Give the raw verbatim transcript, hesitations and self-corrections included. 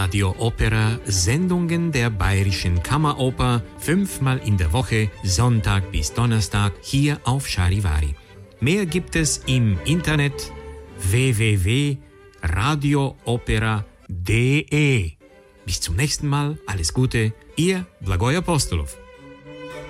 Radio Opera, Sendungen der Bayerischen Kammeroper, fünfmal in der Woche, Sonntag bis Donnerstag, hier auf Charivari. Mehr gibt es im Internet w w w punkt radio opera punkt d e. Bis zum nächsten Mal, alles Gute, Ihr Blagoj Apostolov.